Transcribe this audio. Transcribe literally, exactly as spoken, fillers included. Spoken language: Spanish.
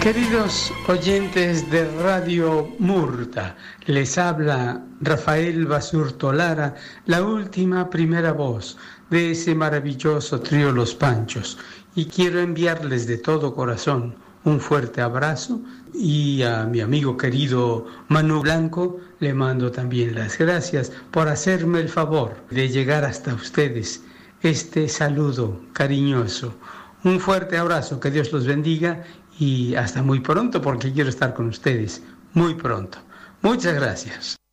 Queridos oyentes de Radio Murta, les habla Rafael Basurto Lara, la última primera voz de ese maravilloso trío Los Panchos, y quiero enviarles de todo corazón un fuerte abrazo, y a mi amigo querido Manu Blanco le mando también las gracias por hacerme el favor de llegar hasta ustedes este saludo cariñoso. Un fuerte abrazo, que Dios los bendiga y hasta muy pronto, porque quiero estar con ustedes muy pronto. Muchas gracias.